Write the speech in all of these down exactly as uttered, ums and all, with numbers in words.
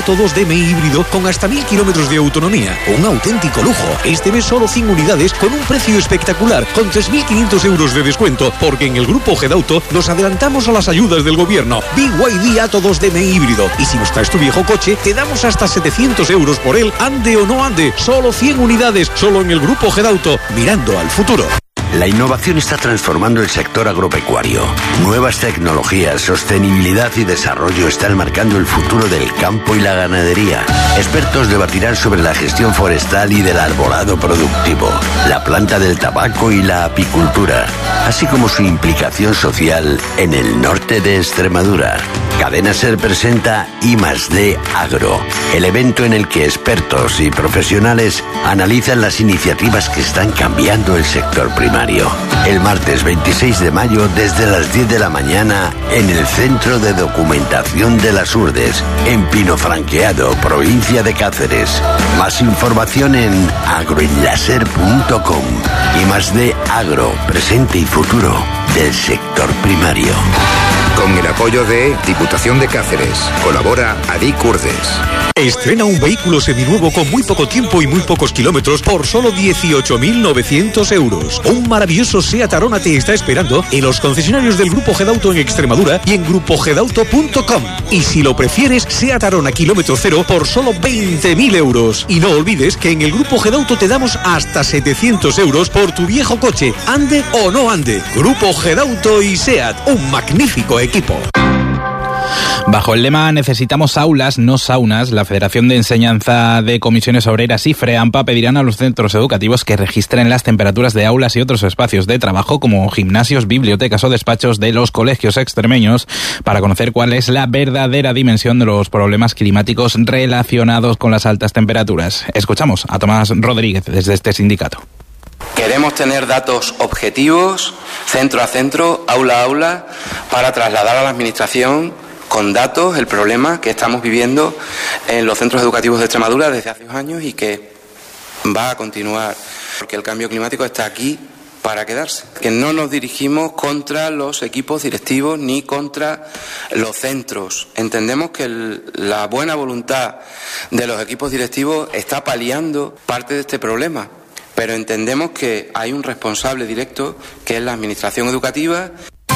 Atto dos D M I híbrido con hasta mil kilómetros de autonomía. Un auténtico lujo. Este mes solo cien unidades con un precio espectacular, con tres mil quinientos euros de descuento, porque en el grupo Gedauto nos adelantamos a las ayudas del gobierno. B Y D Atto dos D M I híbrido. Y si nos traes tu viejo coche, te damos hasta setecientos euros por él, ande o no ande. Solo cien unidades, solo en el grupo Gedauto, mirando al futuro. La innovación está transformando el sector agropecuario. Nuevas tecnologías, sostenibilidad y desarrollo están marcando el futuro del campo y la ganadería. Expertos debatirán sobre la gestión forestal y del arbolado productivo, la planta del tabaco y la apicultura, así como su implicación social en el norte de Extremadura. Cadena Ser presenta I más D Agro, el evento en el que expertos y profesionales analizan las iniciativas que están cambiando el sector primario. El martes veintiséis de mayo desde las diez de la mañana en el Centro de Documentación de las Urdes, en Pinofranqueado, provincia de Cáceres. Más información en agroenlaser punto com. I más D Agro, presente y futuro del sector primario. Con el apoyo de Diputación de Cáceres. Colabora Adic Urdes. Estrena un vehículo seminuevo con muy poco tiempo y muy pocos kilómetros por solo dieciocho mil novecientos euros. Un maravilloso Seat Arona te está esperando en los concesionarios del Grupo Gedauto en Extremadura y en grupo gedauto punto com. Y si lo prefieres, Seat Arona kilómetro cero por solo veinte mil euros. Y no olvides que en el Grupo Gedauto te damos hasta setecientos euros por tu viejo coche, ande o no ande. Grupo Gedauto y Seat, un magnífico equipo. Bajo el lema Necesitamos aulas, no saunas, la Federación de Enseñanza de Comisiones Obreras y FREAMPA pedirán a los centros educativos que registren las temperaturas de aulas y otros espacios de trabajo como gimnasios, bibliotecas o despachos de los colegios extremeños para conocer cuál es la verdadera dimensión de los problemas climáticos relacionados con las altas temperaturas. Escuchamos a Tomás Rodríguez desde este sindicato. Queremos tener datos objetivos, centro a centro, aula a aula, para trasladar a la Administración con datos el problema que estamos viviendo en los centros educativos de Extremadura desde hace años y que va a continuar, porque el cambio climático está aquí para quedarse. Que no nos dirigimos contra los equipos directivos ni contra los centros. Entendemos que el, la buena voluntad de los equipos directivos está paliando parte de este problema, pero entendemos que hay un responsable directo que es la Administración educativa.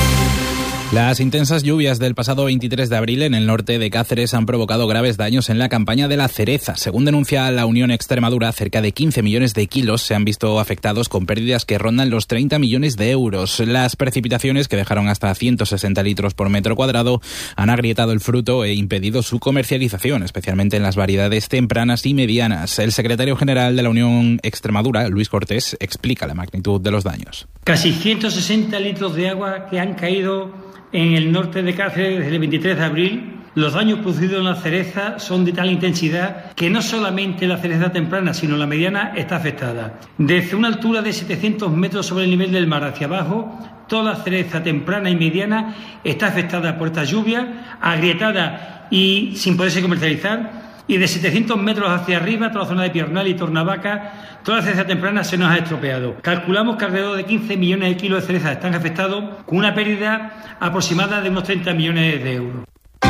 Las intensas lluvias del pasado veintitrés de abril en el norte de Cáceres han provocado graves daños en la campaña de la cereza. Según denuncia la Unión Extremadura, cerca de quince millones de kilos se han visto afectados con pérdidas que rondan los treinta millones de euros. Las precipitaciones, que dejaron hasta ciento sesenta litros por metro cuadrado, han agrietado el fruto e impedido su comercialización, especialmente en las variedades tempranas y medianas. El secretario general de la Unión Extremadura, Luis Cortés, explica la magnitud de los daños. Casi ciento sesenta litros de agua que han caído en el norte de Cáceres desde el veintitrés de abril. Los daños producidos en la cereza son de tal intensidad que no solamente la cereza temprana, sino la mediana está afectada. Desde una altura de setecientos metros sobre el nivel del mar hacia abajo, toda la cereza temprana y mediana está afectada por esta lluvia, agrietada y sin poderse comercializar. Y de setecientos metros hacia arriba, toda la zona de Piernal y Tornavaca, toda la cereza temprana se nos ha estropeado. Calculamos que alrededor de quince millones de kilos de cereza están afectados, con una pérdida aproximada de unos treinta millones de euros.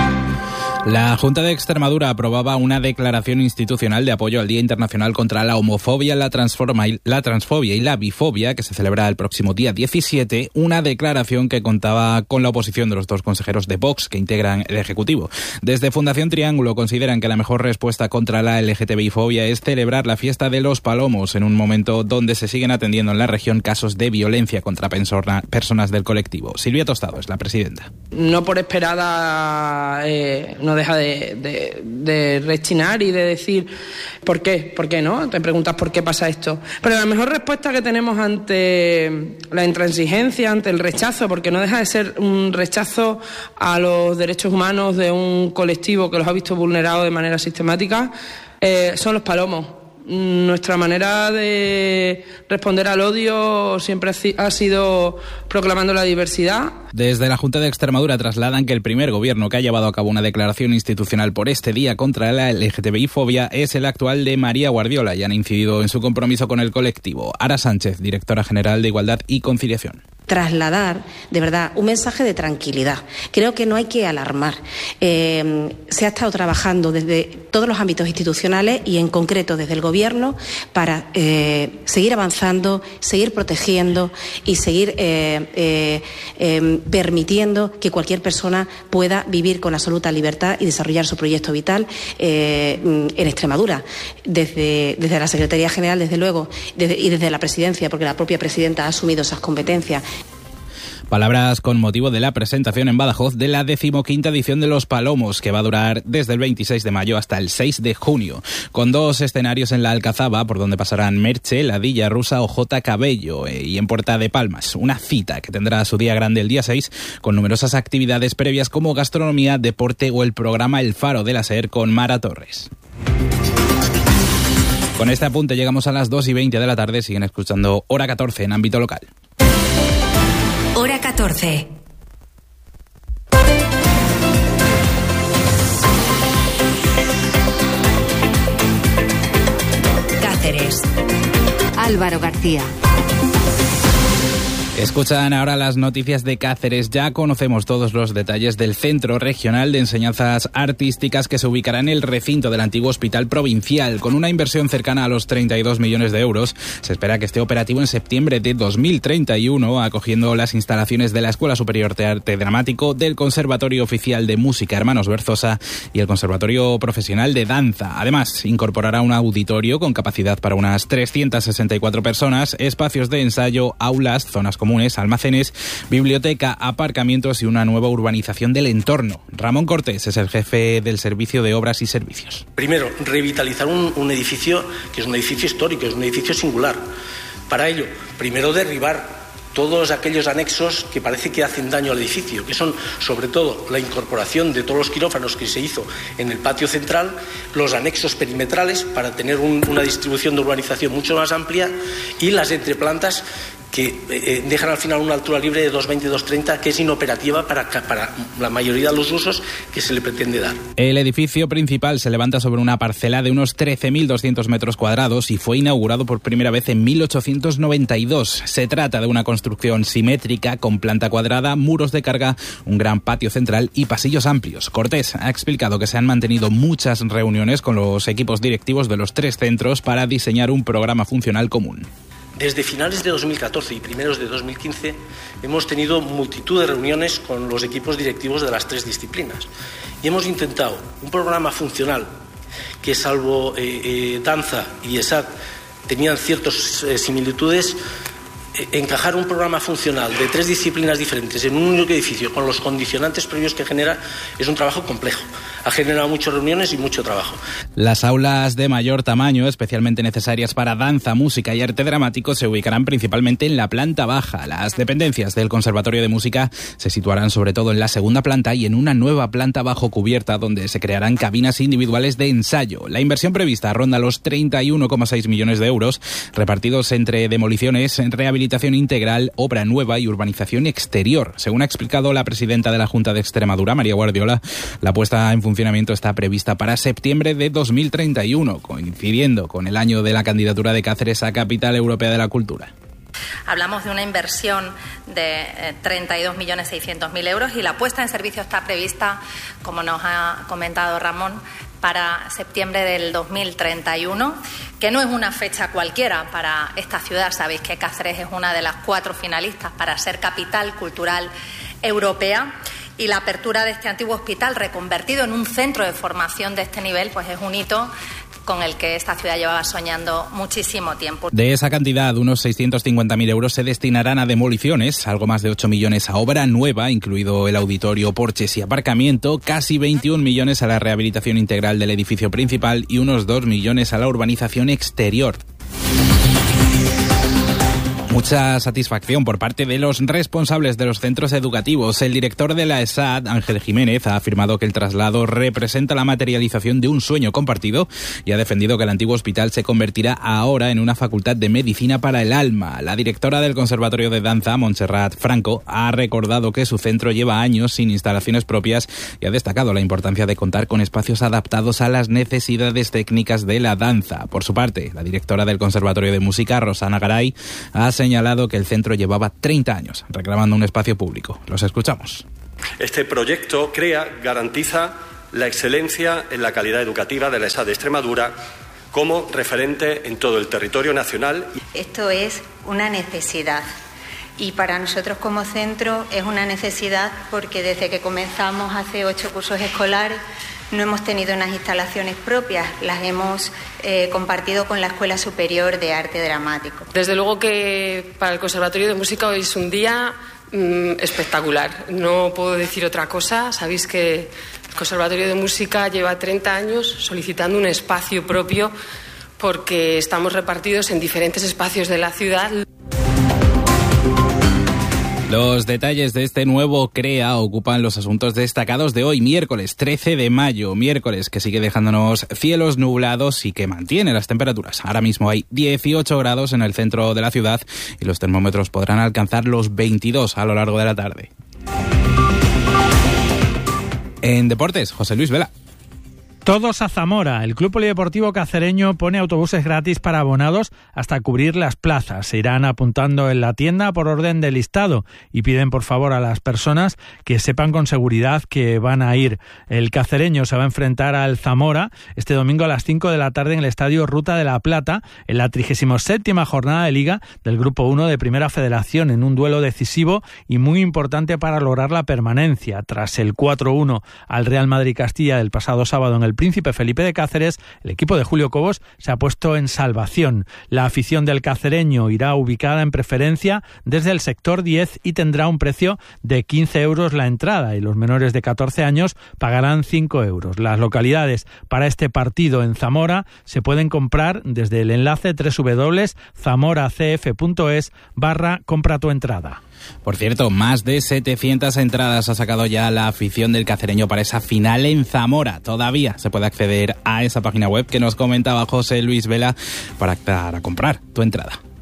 La Junta de Extremadura aprobaba una declaración institucional de apoyo al Día Internacional contra la Homofobia, la, transforma y, la Transfobia y la Bifobia, que se celebra el próximo día diecisiete, una declaración que contaba con la oposición de los dos consejeros de Vox que integran el Ejecutivo. Desde Fundación Triángulo consideran que la mejor respuesta contra la L G T B I fobia es celebrar la fiesta de los palomos en un momento donde se siguen atendiendo en la región casos de violencia contra persona, personas del colectivo. Silvia Tostado es la presidenta. No por esperada eh, no deja de, de, de rechinar y de decir ¿por qué? ¿Por qué no? Te preguntas por qué pasa esto. Pero la mejor respuesta que tenemos ante la intransigencia, ante el rechazo, porque no deja de ser un rechazo a los derechos humanos de un colectivo que los ha visto vulnerados de manera sistemática, eh, son los palomos. Nuestra manera de responder al odio siempre ha sido proclamando la diversidad. Desde la Junta de Extremadura trasladan que el primer gobierno que ha llevado a cabo una declaración institucional por este día contra la L G T B I fobia es el actual de María Guardiola y han incidido en su compromiso con el colectivo. Ara Sánchez, directora general de Igualdad y Conciliación. Trasladar, de verdad, un mensaje de tranquilidad. Creo que no hay que alarmar. Eh, se ha estado trabajando desde todos los ámbitos institucionales y en concreto desde el Gobierno para eh, seguir avanzando, seguir protegiendo y seguir eh, eh, eh, permitiendo que cualquier persona pueda vivir con absoluta libertad y desarrollar su proyecto vital eh, en Extremadura. Desde, desde la Secretaría General, desde luego, desde, y desde la Presidencia, porque la propia Presidenta ha asumido esas competencias. Palabras con motivo de la presentación en Badajoz de la decimoquinta edición de Los Palomos, que va a durar desde el veintiséis de mayo hasta el seis de junio, con dos escenarios en la Alcazaba, por donde pasarán Merche, La Dilla Rusa o J. Cabello, eh, y en Puerta de Palmas. Una cita que tendrá su día grande el día seis, con numerosas actividades previas como gastronomía, deporte o el programa El Faro de la SER con Mara Torres. Con este apunte llegamos a las dos y veinte de la tarde. Siguen escuchando Hora catorce en ámbito local. Hora catorce. Cáceres. Álvaro García. Escuchan ahora las noticias de Cáceres. Ya conocemos todos los detalles del Centro Regional de Enseñanzas Artísticas, que se ubicará en el recinto del antiguo Hospital Provincial. Con una inversión cercana a los treinta y dos millones de euros, se espera que esté operativo en septiembre de dos mil treinta y uno, acogiendo las instalaciones de la Escuela Superior de Arte Dramático, del Conservatorio Oficial de Música Hermanos Berzosa y el Conservatorio Profesional de Danza. Además, incorporará un auditorio con capacidad para unas trescientas sesenta y cuatro personas, espacios de ensayo, aulas, zonas comunes, almacenes, biblioteca, aparcamientos y una nueva urbanización del entorno. Ramón Cortés es el jefe del Servicio de Obras y Servicios. Primero, revitalizar un, un edificio que es un edificio histórico, es un edificio singular. Para ello, primero derribar todos aquellos anexos que parece que hacen daño al edificio, que son sobre todo la incorporación de todos los quirófanos que se hizo en el patio central, los anexos perimetrales para tener un, una distribución de urbanización mucho más amplia y las entreplantas que eh, dejan al final una altura libre de doscientos veinte a doscientos treinta, que es inoperativa para, para la mayoría de los usos que se le pretende dar. El edificio principal se levanta sobre una parcela de unos trece mil doscientos metros cuadrados y fue inaugurado por primera vez en mil ochocientos noventa y dos. Se trata de una construcción simétrica con planta cuadrada, muros de carga, un gran patio central y pasillos amplios. Cortés ha explicado que se han mantenido muchas reuniones con los equipos directivos de los tres centros para diseñar un programa funcional común. Desde finales de dos mil catorce y primeros de dos mil quince hemos tenido multitud de reuniones con los equipos directivos de las tres disciplinas y hemos intentado un programa funcional que, salvo eh, eh, danza y ESAT tenían ciertas eh, similitudes, eh, encajar un programa funcional de tres disciplinas diferentes en un único edificio con los condicionantes previos que genera es un trabajo complejo. Ha generado muchas reuniones y mucho trabajo. Las aulas de mayor tamaño, especialmente necesarias para danza, música y arte dramático, se ubicarán principalmente en la planta baja. Las dependencias del Conservatorio de Música se situarán sobre todo en la segunda planta y en una nueva planta bajo cubierta donde se crearán cabinas individuales de ensayo. La inversión prevista ronda los treinta y uno coma seis millones de euros, repartidos entre demoliciones, rehabilitación integral, obra nueva y urbanización exterior. Según ha explicado la presidenta de la Junta de Extremadura, María Guardiola, la puesta en funcionamiento funcionamiento está prevista para septiembre de dos mil treinta y uno, coincidiendo con el año de la candidatura de Cáceres a Capital Europea de la Cultura. Hablamos de una inversión de treinta y dos millones seiscientos mil euros y la puesta en servicio está prevista, como nos ha comentado Ramón, para septiembre del dos mil treinta y uno, que no es una fecha cualquiera para esta ciudad. Sabéis que Cáceres es una de las cuatro finalistas para ser capital cultural europea. Y la apertura de este antiguo hospital, reconvertido en un centro de formación de este nivel, pues es un hito con el que esta ciudad llevaba soñando muchísimo tiempo. De esa cantidad, unos seiscientos cincuenta mil euros se destinarán a demoliciones, algo más de ocho millones a obra nueva, incluido el auditorio, porches y aparcamiento, casi veintiún millones a la rehabilitación integral del edificio principal y unos dos millones a la urbanización exterior. Mucha satisfacción por parte de los responsables de los centros educativos. El director de la ESAD, Ángel Jiménez, ha afirmado que el traslado representa la materialización de un sueño compartido y ha defendido que el antiguo hospital se convertirá ahora en una facultad de medicina para el alma. La directora del Conservatorio de Danza, Montserrat Franco, ha recordado que su centro lleva años sin instalaciones propias y ha destacado la importancia de contar con espacios adaptados a las necesidades técnicas de la danza. Por su parte, la directora del Conservatorio de Música, Rosana Garay, ha señalado que el centro llevaba treinta años reclamando un espacio público. Los escuchamos. Este proyecto crea, garantiza la excelencia en la calidad educativa de la ESA de Extremadura como referente en todo el territorio nacional. Esto es una necesidad y para nosotros como centro es una necesidad porque desde que comenzamos hace ocho cursos escolares no hemos tenido unas instalaciones propias, las hemos eh, compartido con la Escuela Superior de Arte Dramático. Desde luego que para el Conservatorio de Música hoy es un día mmm, espectacular, no puedo decir otra cosa. Sabéis que el Conservatorio de Música lleva treinta años solicitando un espacio propio porque estamos repartidos en diferentes espacios de la ciudad. Los detalles de este nuevo CREA ocupan los asuntos destacados de hoy, miércoles trece de mayo, miércoles que sigue dejándonos cielos nublados y que mantiene las temperaturas. Ahora mismo hay dieciocho grados en el centro de la ciudad y los termómetros podrán alcanzar los veintidós a lo largo de la tarde. En deportes, José Luis Vela. Todos a Zamora. El Club Polideportivo Cacereño pone autobuses gratis para abonados hasta cubrir las plazas. Se irán apuntando en la tienda por orden de listado y piden por favor a las personas que sepan con seguridad que van a ir. El Cacereño se va a enfrentar al Zamora este domingo a las cinco de la tarde en el Estadio Ruta de la Plata en la trigésima séptima jornada de Liga del Grupo uno de Primera Federación, en un duelo decisivo y muy importante para lograr la permanencia. Tras el cuatro uno al Real Madrid Castilla del pasado sábado en el Príncipe Felipe de Cáceres, el equipo de Julio Cobos se ha puesto en salvación. La afición del Cacereño irá ubicada en preferencia desde el sector diez y tendrá un precio de quince euros la entrada y los menores de catorce años pagarán cinco euros. Las localidades para este partido en Zamora se pueden comprar desde el enlace doble u doble u doble u punto zamoracf.es barra compra tu entrada. Por cierto, más de setecientas entradas ha sacado ya la afición del Cacereño para esa final en Zamora. Todavía se puede acceder a esa página web que nos comentaba José Luis Vela para, para comprar tu entrada.